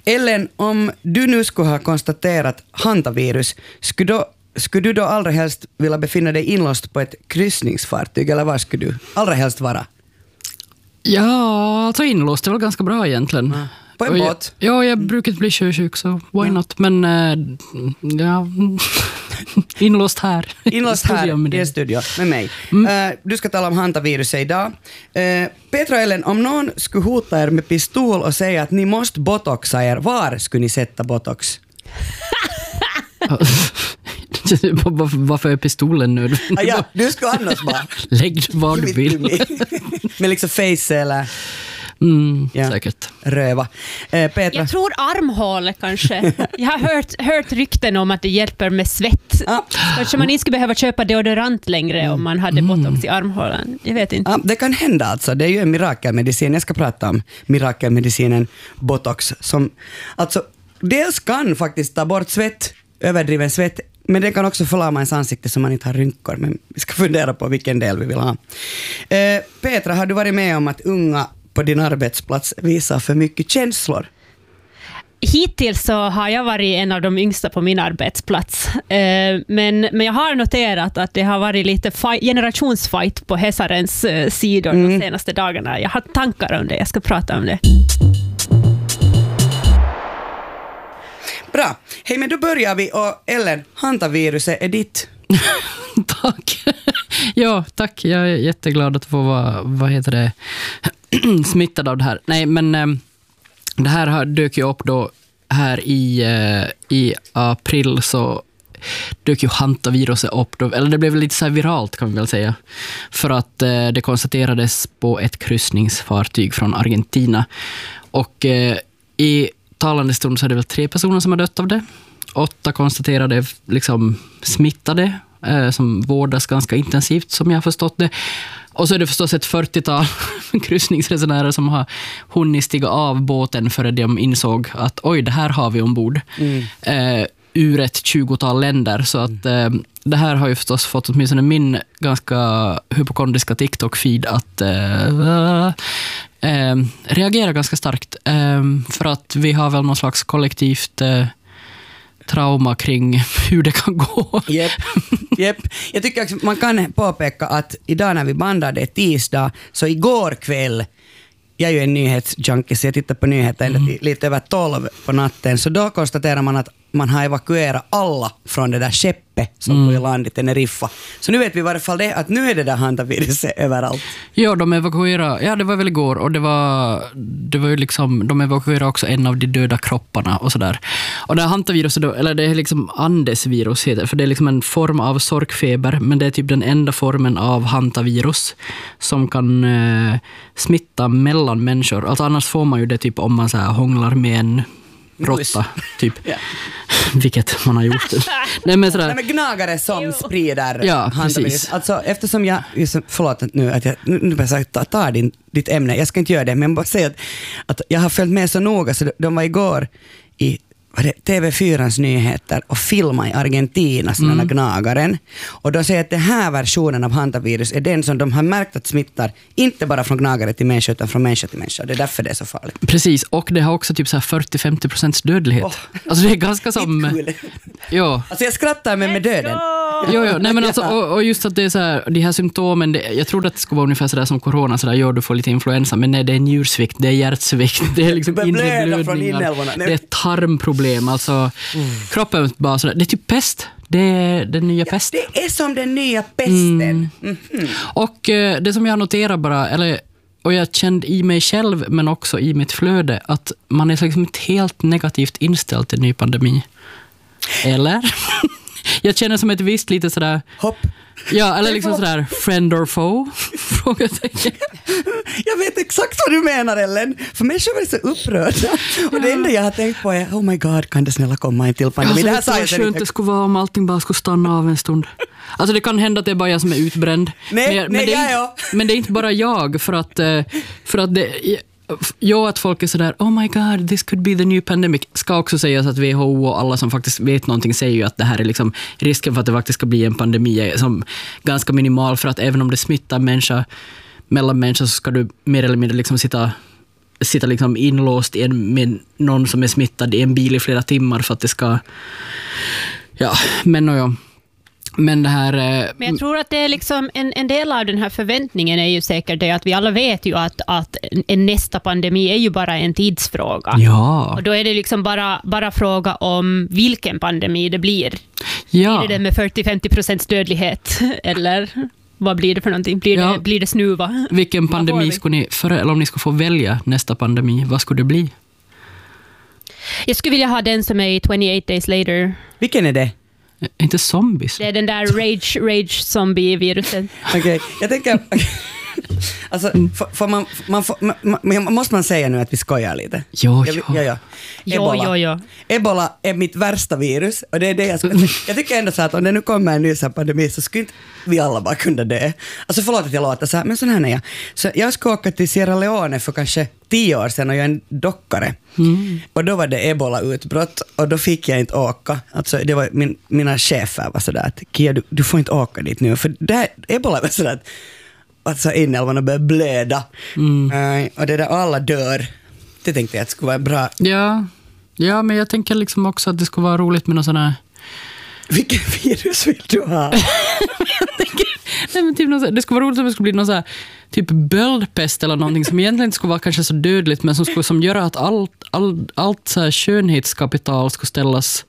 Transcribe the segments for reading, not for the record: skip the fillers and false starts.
Ellen, om du nu skulle ha konstaterat hantavirus, skulle du då allra helst vilja befinna dig inlåst på ett kryssningsfartyg, eller var skulle du allra helst vara? Ja, alltså inlåst är väl ganska bra egentligen. Ja. På en båt? Jag brukar inte bli sjösjuk, så why not? Men ja, inlåst här. Inlåst här i en studio med mig. Du ska tala om hantaviruset idag. Petra och Ellen, om någon skulle hota er med pistol och säga att ni måste botoxa er, var skulle ni sätta botox? Varför är pistolen nu? Ja, du ska annars bara. Lägg vad du vill. Med liksom face eller... Säkert. Röva. Petra? Jag tror armhål kanske. Jag har hört rykten om att det hjälper med svett. Kanske man inte skulle behöva köpa deodorant längre om man hade botox i armhålen. Jag vet inte. Ja, det kan hända alltså. Det är ju en mirakelmedicin. Jag ska prata om mirakelmedicinen botox. Som alltså dels kan faktiskt ta bort svett, överdriven svett, men det kan också förlama ens ansikte så man inte har rynkor. Men vi ska fundera på vilken del vi vill ha. Petra, har du varit med om att unga på din arbetsplats visar för mycket känslor? Hittills så har jag varit en av de yngsta på min arbetsplats. Men jag har noterat att det har varit lite generationsfight på Hesarens sidor de senaste dagarna. Jag har tankar om det, jag ska prata om det. Bra. Hej, men då börjar vi. Och Ellen, hantaviruset är ditt. Tack. Ja, tack. Jag är jätteglad att få vara smittad av det här. Nej, men det här dök ju upp då här i april, så dök ju hantaviruset upp då, eller det blev lite så här viralt kan man väl säga, för att det konstaterades på ett kryssningsfartyg från Argentina, och i talande stund så är det väl 3 personer som har dött av det. 8 konstaterade liksom smittade som vårdas ganska intensivt som jag har förstått det. Och så är det förstås ett 40-tal kryssningsresenärer som har hunnit stiga av båten före de insåg att oj, det här har vi ombord. Ur ett 20-tal länder. Så att det här har ju förstås fått åtminstone min ganska hypokondriska TikTok-feed att reagera ganska starkt. För att vi har väl någon slags kollektivt trauma kring hur det kan gå. Yep. Jag tycker att man kan påpeka att idag när vi bandar, det är tisdag, så igår kväll, jag är ju en nyhetsjunkie så jag tittar på nyheter lite över 12 på natten, så då konstaterar man att man har evakuerat alla från det där skeppet som går i land i Teneriffa. Så nu vet vi i varje fall det, att nu är det där hantaviruset överallt. Ja, de evakuerade, ja det var väl igår, och det var ju liksom, de evakuerade också en av de döda kropparna och sådär. Och det här hantaviruset då, eller det är liksom andesvirus heter, för det är liksom en form av sorkfeber, men det är typ den enda formen av hantavirus som kan smitta mellan människor. Alltså annars får man ju det typ om man så här hånglar med en råtta, typ. Vilket man har gjort. Nej, men gnagare som sprider hantavirus. Precis. Alltså, eftersom jag, förlåt nu att jag nu tar ditt ämne, jag ska inte göra det, men bara säga att jag har följt med så noga, så de var igår i TV4:s nyheter och filma i Argentina sådana gnagaren. Och de säger att den här versionen av hantavirus är den som de har märkt att smittar inte bara från gnagare till människa utan från människa till människa. Det är därför det är så farligt. Precis, och det har också typ så här 40-50% dödlighet. Alltså det är ganska som... Ja. Alltså jag skrattar med döden. Jo, nej men alltså, och just att det är så här, de här symptomen, jag trodde att det skulle vara ungefär sådär som corona, sådär, du får lite influensa, men nej, det är njursvikt, det är hjärtsvikt, det är liksom inre blödningar, det är tarmproblem, alltså kroppen bara sådär, det är typ pest. Det är den nya pesten. Det är som den nya pesten. Och det som jag noterar bara, och jag kände i mig själv men också i mitt flöde, att man är liksom helt negativt inställd till ny pandemi. Eller? Jag känner som ett visst lite sådär... Hopp. Ja, eller liksom sådär friend or foe? Frågetecken. Jag vet exakt vad du menar, Ellen. För människor är så upprörda. Och det enda jag har tänkt på är, oh my god, kan det snälla komma en till pandemi? Det här sa jag skönt det skulle vara om allting bara skulle stanna av en stund. Alltså det kan hända att det är bara jag som är utbränd. Men det är inte bara jag, för att det... Ja, att folk är sådär, oh my god, this could be the new pandemic. Ska också sägas att WHO och alla som faktiskt vet någonting säger ju att det här är liksom risken för att det faktiskt ska bli en pandemi är som ganska minimal, för att även om det smittar människa mellan människor så ska du mer eller mindre liksom sitta sitta liksom inlåst med någon som är smittad i en bil i flera timmar för att det ska... Ja, men det här... Men jag tror att det är liksom en del av den här förväntningen är ju säkert det att vi alla vet ju att en nästa pandemi är ju bara en tidsfråga. Ja. Och då är det liksom bara fråga om vilken pandemi det blir. Ja. Blir det med 40-50% dödlighet? Eller vad blir det för någonting? Blir det snuva? Vilken pandemi skulle ni, eller om ni skulle få välja nästa pandemi, vad skulle det bli? Jag skulle vilja ha den som är i 28 Days Later. Vilken är det? Inte zombies. Det är den där rage zombie-viruset. Okej, jag tänker... Alltså, måste man säga nu att vi skojar lite? Ja. Ebola är mitt värsta virus och det är det jag tycker ändå så att om det nu kommer en ny pandemi så skulle inte vi alla bara kunna dö. Alltså förlåt att jag låter så här, men sån här är jag. Så jag ska åka till Sierra Leone för kanske 10 år sedan och jag är en dockare. Och då var det Ebola-utbrott och då fick jag inte åka. Alltså det var mina chefer var sådär att Kia, du får inte åka dit nu för det Ebola var sådär att så inälvorna börjar blöda. Och det där alla dör. Det tänkte jag att det skulle vara bra. Ja, men jag tänker liksom också att det skulle vara roligt med någon sån här... Vilken virus vill du ha? Nej, men typ det skulle vara roligt om det skulle bli någon så här, typ böldpest eller någonting som egentligen inte skulle vara kanske så dödligt men som skulle göra att allt så här skönhetskapital skulle ställas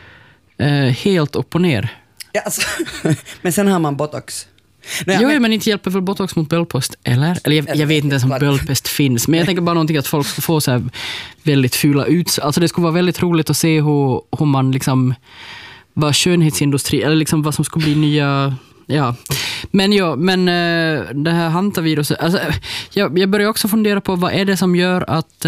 helt upp och ner. Ja, alltså, men sen har man botox. Men inte hjälper väl botox mot böldpest, eller? Eller jag vet inte ens om böldpest finns, men jag tänker bara någonting att folk ska få så här väldigt fula ut. Alltså det skulle vara väldigt roligt att se hur man liksom, vad skönhetsindustri, eller liksom vad som skulle bli nya... Ja, men det här hantaviruset, alltså, jag börjar också fundera på vad är det som gör att...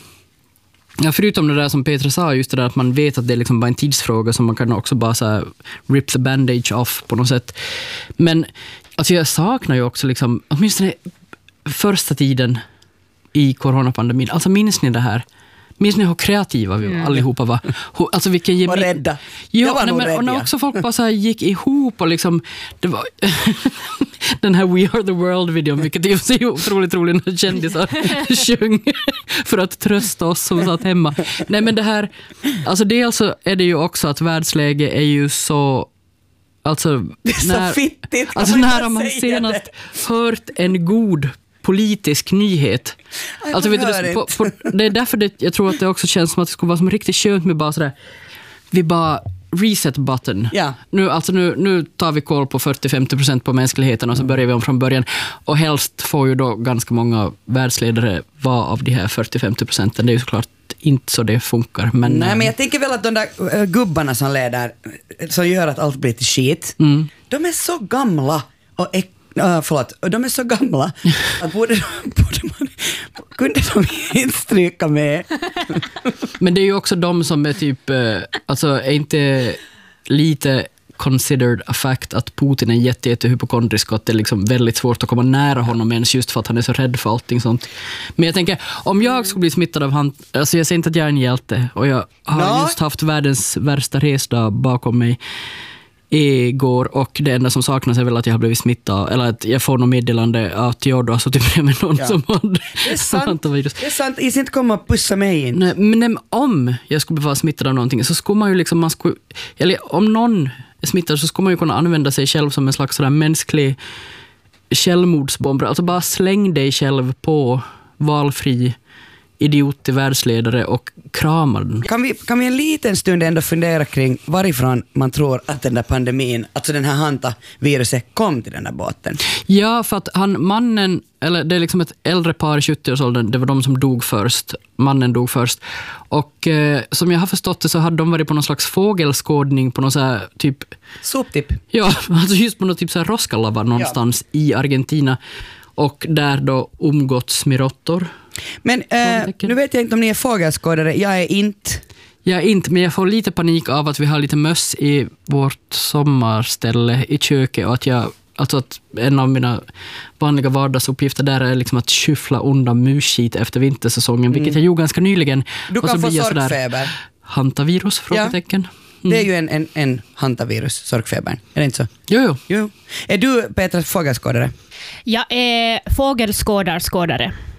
förutom det där som Petra sa, just det där att man vet att det är liksom bara en tidsfråga som man kan också bara så här, rip the bandage off på något sätt. Men alltså jag saknar ju också liksom, åtminstone första tiden i coronapandemin. Alltså minns ni det här? Minns ni hur kreativa vi allihopa var? Alltså vilken var rädda. Ja, och när också folk bara så här gick ihop och liksom, det var den här We Are The World-videon, vilket är otroligt roligt när kändisar sjöng för att trösta oss som satt hemma. Nej, men det här, alltså dels är det ju också att världsläge är ju så, alltså det är så fittigt. Alltså när har man senast hört en god politisk nyhet. Alltså, vet du, det är därför jag tror att det också känns som att det skulle vara som riktigt skönt med bara sådär, vi bara reset button. Ja. Nu tar vi koll på 40-50% på mänskligheten och så börjar vi om från början. Och helst får ju då ganska många världsledare vara av de här 40-50%. Det är ju såklart inte så det funkar. Men, nej, men jag tänker väl att de där gubbarna som leder, som gör att allt blir till skit, de är så gamla och de är så gamla att kunde de inte stryka med. Men det är ju också de som är typ, alltså är inte lite considered a fact att Putin är jättehypokondrisk och att det är liksom väldigt svårt att komma nära honom ens just för att han är så rädd för allting sånt. Men jag tänker, om jag skulle bli smittad av han, alltså jag säger inte att jag är en hjälte och jag har just haft världens värsta resdag bakom mig igår och det enda som saknas är väl att jag har blivit smittad eller att jag får något meddelande att jag då har suttit med någon som hade hantavirus. Det är sant, jag ska inte komma och pussa mig in. Nej, men om jag skulle vara smittad av någonting så skulle man ju liksom, eller om någon är smittad så skulle man ju kunna använda sig själv som en slags sådär mänsklig självmordsbomb. Alltså bara släng dig själv på valfri idiot till världsledare och kramar den. Kan vi en liten stund ändå fundera kring varifrån man tror att den där pandemin, alltså den här hantaviruset kom till den där båten? Ja, för att mannen, eller det är liksom ett äldre par i 70-årsåldern, det var de som dog först. Mannen dog först. Och som jag har förstått det så hade de varit på någon slags fågelskådning på någon så här typ... Soptipp. Ja, alltså just på någon typ så här Roskalava någonstans i Argentina. Och där då umgåtts med råttor. Men nu vet jag inte om ni är fågelskådare. Jag är inte, men jag får lite panik av att vi har lite möss i vårt sommarställe i köket och att en av mina vanliga vardagsuppgifter där är liksom att skyffla undan musskit efter vintersäsongen, vilket jag gjorde ganska nyligen. Du kan få sorkfeber. Hantavirus, frågetecken. Ja, det är ju en hantavirus, sorkfebern. Är det inte så? Jo. Är du, Petra, fågelskådare? Jag är fågelskådare.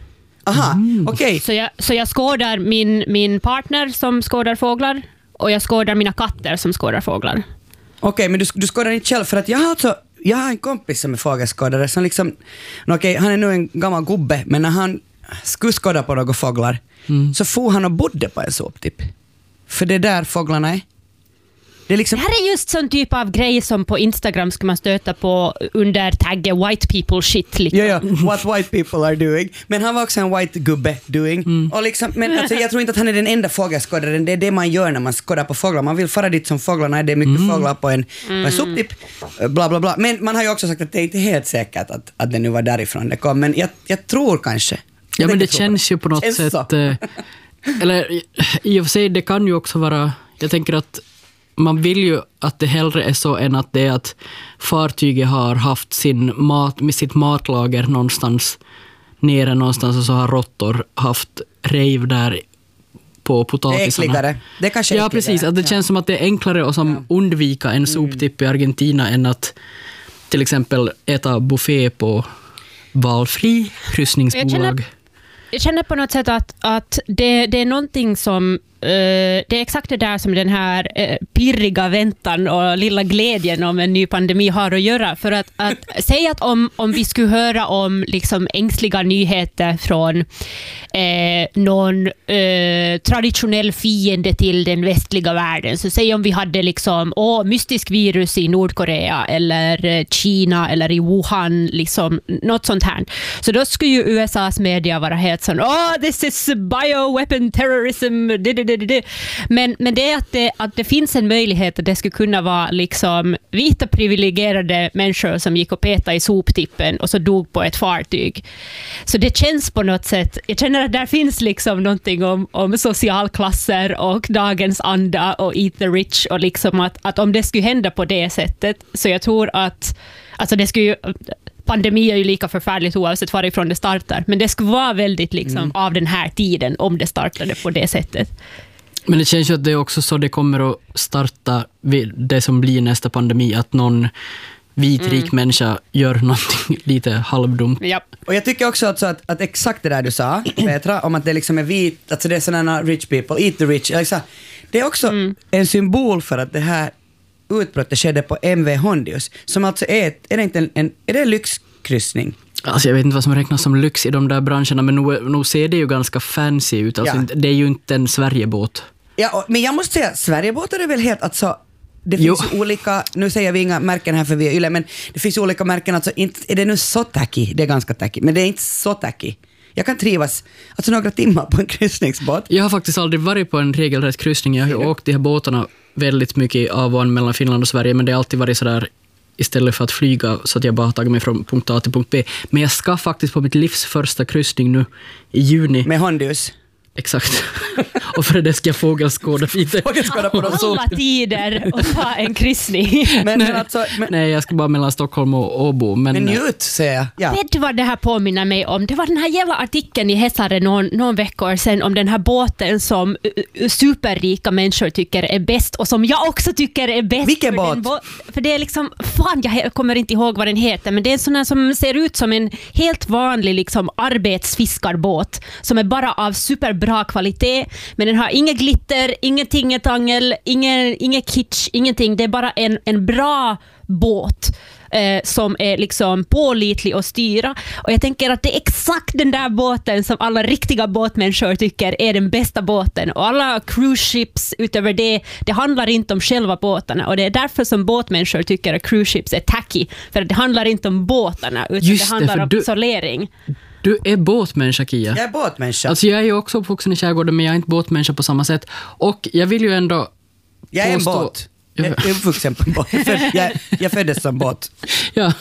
Aha, okej. Så jag skådar min partner som skådar fåglar och jag skådar mina katter som skådar fåglar. Okej, men du skådar inte själv för att jag har en kompis som är fågelskådare som liksom, han är nu en gammal gubbe, men när han skulle skåda på några fåglar så får han och bodde på en soptipp. För det är där fåglarna är. Det här är just sån typ av grej som på Instagram ska man stöta på under taggen white people shit. Liksom. Ja, what white people are doing. Men han var också en white gubbe doing. Och liksom, men alltså, jag tror inte att han är den enda fågelskådaren. Det är det man gör när man skådar på fåglar. Man vill fara dit som fåglarna är. Det är mycket fåglar på en soptipp. Bla, bla, bla. Men man har ju också sagt att det är inte helt säkert att det nu var därifrån det kom. Men jag tror kanske. Ja, men det känns ju på något sätt... eller i och för sig, det kan ju också vara... Jag tänker att man vill ju att det hellre är så än att det är att fartyget har haft sitt matlager någonstans nere någonstans och så har råttor haft rejv där på potatisarna. Det är äckligare. Det kanske är äckligare. Precis. Att det känns som att det är enklare att undvika en soptipp i Argentina än att till exempel äta buffé på valfri kryssningsbolag. Jag känner på något sätt att det är någonting som det är exakt det där som den här pirriga väntan och lilla glädjen om en ny pandemi har att göra. För att säga att om vi skulle höra om liksom ängsliga nyheter från någon traditionell fiende till den västliga världen, så säg om vi hade liksom mystisk virus i Nordkorea eller Kina eller i Wuhan, liksom något sånt här. Så då skulle ju USAs media vara helt sån, this is bioweapon terrorism, Men det är att det finns en möjlighet att det skulle kunna vara liksom vita privilegierade människor som gick och petade i soptippen och så dog på ett fartyg. Så det känns på något sätt, jag känner att där finns liksom någonting om socialklasser och dagens anda och eat the rich och liksom att om det skulle hända på det sättet, så jag tror att alltså det skulle ju, pandemi är ju lika förfärligt oavsett varifrån det startar, men det skulle vara väldigt liksom av den här tiden om det startade på det sättet. Men det känns ju att det är också så det kommer att starta vid det som blir nästa pandemi, att någon vitrik människa gör någonting lite halvdumt. Ja. Och jag tycker också att exakt det där du sa, Petra, om att det liksom är vit, alltså det är sådana rich people, eat the rich, liksom, det är också en symbol för att det här utbrottet skedde på MV Hondius, som alltså är det inte är det en lyxkryssning? Alltså jag vet inte vad som räknas som lyx i de där branscherna, men nog ser det ju ganska fancy ut. Alltså det är ju inte en Sverigebåt. Ja, men jag måste säga, Sverigebåtar är väl helt, alltså det finns ju olika, nu säger vi inga märken här för vi är Yle, men det finns olika märken, alltså inte, är det nu så tacky, det är ganska tacky, men det är inte så tacky. Jag kan trivas alltså några timmar på en kryssningsbåt. Jag har faktiskt aldrig varit på en regelrätt kryssning. Jag har åkt de här båtarna väldigt mycket av och mellan Finland och Sverige, men det har alltid varit sådär istället för att flyga så att jag bara har tagit mig från punkt A till punkt B. Men jag ska faktiskt på mitt livs första kryssning nu i juni. Med Hondius? Exakt. Och för det ska jag fågelskåda lite. Alla tider och ta en kryssning. Nej, jag ska bara mellan Stockholm och Åbo. Men njut, säger jag. Ja. Vet du vad det här påminner mig om? Det var den här jävla artikeln i Hesare någon veckor sedan om den här båten som superrika människor tycker är bäst och som jag också tycker är bäst. Vilken båt? För det är liksom, jag kommer inte ihåg vad den heter, men det är en sån här som ser ut som en helt vanlig liksom arbetsfiskarbåt som är bara av superbra kvalitet, men den har inget glitter, inget tingetangel, ingen kitsch, ingenting. Det är bara en bra båt som är liksom pålitlig att styra. Och jag tänker att det är exakt den där båten som alla riktiga båtmänniskor tycker är den bästa båten. Och alla cruise ships utöver det handlar inte om själva båtarna. Och det är därför som båtmänniskor tycker att cruise ships är tacky. För det handlar inte om båtarna, utan det handlar om isolering. Du är båtmänniska, Kia. Jag är båtmänniska. Alltså jag är ju också uppvuxen i skärgården, men jag är inte båtmänniska på samma sätt. Och jag vill ju ändå jag är en båt. Jag är uppvuxen på en båt. Jag föddes som båt. Ja.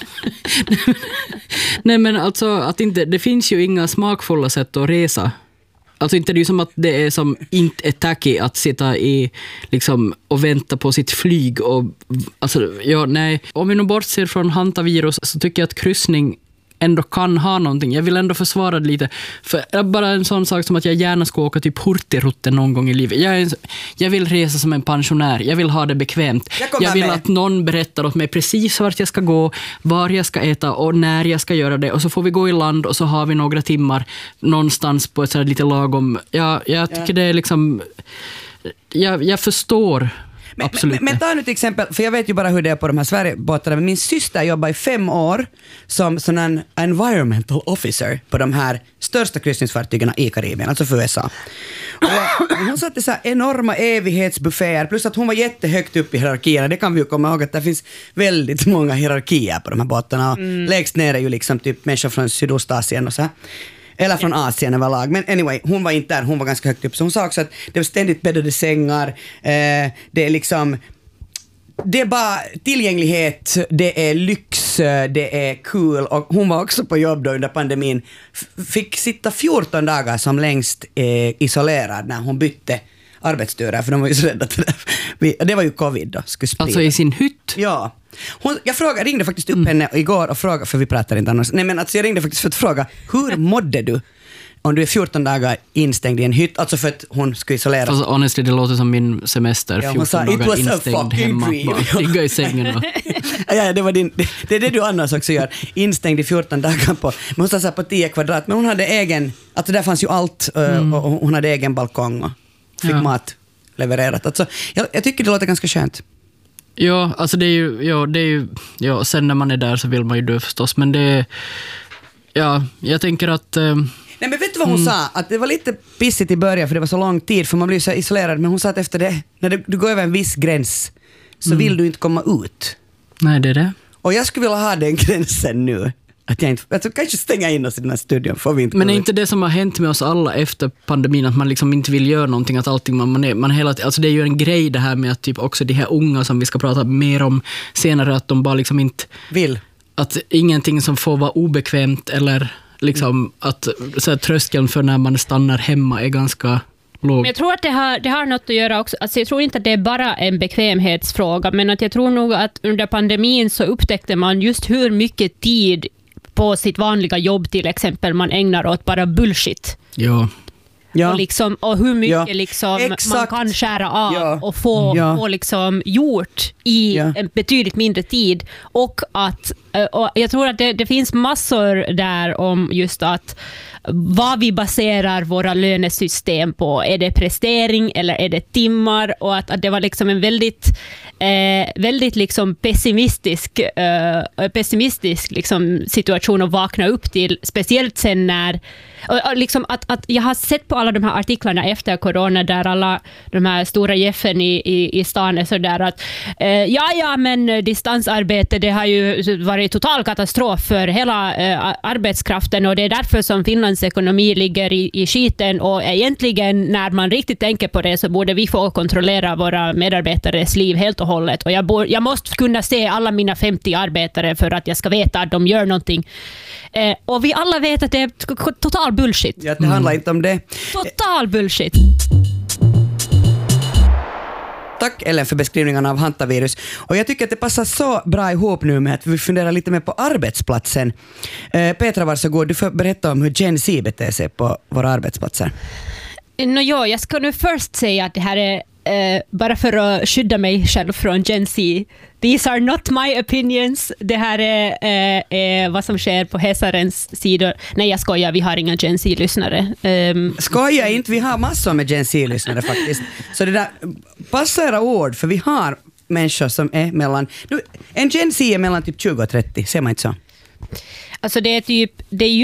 Nej, men alltså att inte, det finns ju inga smakfulla sätt att resa. Alltså inte det är ju som att det är som inte är tacky att sitta i liksom och vänta på sitt flyg och alltså nej. Om vi nu bortser från hantavirus så tycker jag att kryssning ändå kan ha någonting. Jag vill ändå försvara det lite. För bara en sån sak som att jag gärna ska åka typ Hurtigruten någon gång i livet. Jag vill resa som en pensionär. Jag vill ha det bekvämt. Jag vill att någon berättar åt mig precis vart jag ska gå, var jag ska äta och när jag ska göra det. Och så får vi gå i land och så har vi några timmar någonstans på ett så här lite lagom... Jag tycker det är liksom... Jag förstår... Men ta nu till exempel, för jag vet ju bara hur det är på de här Sverigebåtarna, men min syster jobbar i 5 år som sån en environmental officer på de här största kryssningsfartygen i Karibien, alltså för USA. Och hon satte så här enorma evighetsbufféer, plus att hon var jättehögt upp i hierarkierna. Det kan vi ju komma ihåg att det finns väldigt många hierarkier på de här båtarna. Lägst ner är ju liksom typ människor från Sydostasien och så här. Eller från Asien överlag. Men anyway, hon var inte där, hon var ganska högt upp. Så hon sa också att det var ständigt bäddade sängar. Det är liksom... Det är bara tillgänglighet, det är lyx, det är cool. Och hon var också på jobb då under pandemin. Fick sitta 14 dagar som längst isolerad när hon bytte arbetsturer. För de var ju så rädda till det. Det var ju covid då. Alltså i sin hytt? Ja. Jag ringde faktiskt upp henne igår och frågade, för vi pratar inte annars. Nej, men alltså jag ringde faktiskt för att fråga, hur mådde du om du är 14 dagar instängd i en hytt, alltså för att hon skulle isoleras? Alltså honestly, det låter som min semester, 14 dagar instängd hemma, bara ligga i sängen och... Ja, det är det du annars också gör, instängd i 14 dagar på, men hon sa så här på 10 kvadrat, men hon hade egen, alltså där fanns ju allt, och hon hade egen balkong och fick mat levererat. Alltså, jag tycker det låter ganska skönt. Ja, alltså det är ju, sen när man är där så vill man ju dö förstås, men det, ja, jag tänker att... Nej, men vet du vad hon sa? Att det var lite pissigt i början för det var så lång tid, för man blir så isolerad, men hon sa att efter det, när du går över en viss gräns så vill du inte komma ut. Nej, det är det. Och jag skulle vilja ha den gränsen nu. Att jag inte, alltså kanske stänga in oss i den här studion, får vi inte. Men är inte det som har hänt med oss alla efter pandemin, att man liksom inte vill göra någonting, att allting man hela, alltså det är ju en grej det här med att typ också de här unga som vi ska prata mer om senare, att de bara liksom inte vill. Att ingenting som får vara obekvämt eller liksom att så här, tröskeln för när man stannar hemma är ganska låg. Men jag tror att det har något att göra också. Alltså jag tror inte att det är bara en bekvämhetsfråga, men att jag tror nog att under pandemin så upptäckte man just hur mycket tid på sitt vanliga jobb till exempel man ägnar åt bara bullshit. Ja. Och hur mycket liksom man kan skära av och få liksom gjort i en betydligt mindre tid. Och jag tror att det finns massor där om just att vad vi baserar våra lönesystem på. Är det prestering eller är det timmar? Och att det var liksom en väldigt liksom pessimistisk liksom situation att vakna upp till, speciellt sen när liksom att jag har sett på alla de här artiklarna efter corona där alla de här stora jeffen i stan är så där att men distansarbete, det har ju varit total katastrof för hela arbetskraften, och det är därför som Finlands ekonomi ligger i skiten, och egentligen när man riktigt tänker på det så borde vi få kontrollera våra medarbetares liv helt och hållet, och jag måste kunna se alla mina 50 arbetare för att jag ska veta att de gör någonting. Och vi alla vet att det är total bullshit. Ja, det handlar inte om det. Total bullshit. Tack Ellen för beskrivningen av hantavirus. Och jag tycker att det passar så bra ihop nu med att vi funderar lite mer på arbetsplatsen. Petra, varsågod. Du får berätta om hur Gen Z beter sig på våra arbetsplatser. Jag ska nu först säga att det här är bara för att skydda mig själv från Gen Z. These are not my opinions. Det här är vad som sker på Hesarens sidor. Nej, jag skojar. Vi har inga Gen Z-lyssnare. Skoja inte. Vi har massor med Gen Z-lyssnare faktiskt. Så det där, passa era ord, för vi har människor som är mellan... En Gen Z är mellan typ 20 och 30. Ser man inte så? Alltså det är